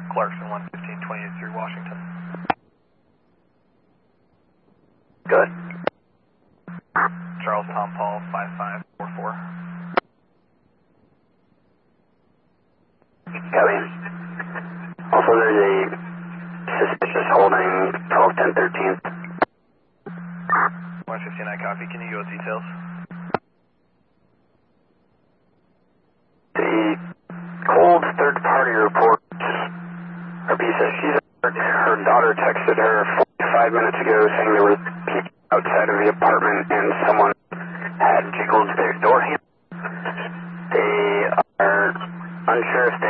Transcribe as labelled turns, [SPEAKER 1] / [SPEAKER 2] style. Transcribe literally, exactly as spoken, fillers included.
[SPEAKER 1] Clarkson, one fifteen twenty-eight through Washington.
[SPEAKER 2] Good.
[SPEAKER 1] Charles Tom Paul, five five four four.
[SPEAKER 2] Copy. Also, there's a suspicious holding twelve ten thirteenth.
[SPEAKER 1] one fifteen, I copy. Can you go with details?
[SPEAKER 2] The cold third-party report, R P says she's heard her daughter texted her forty-five minutes ago saying there was people outside of the apartment and someone had jiggled their door handle. They are unsure if they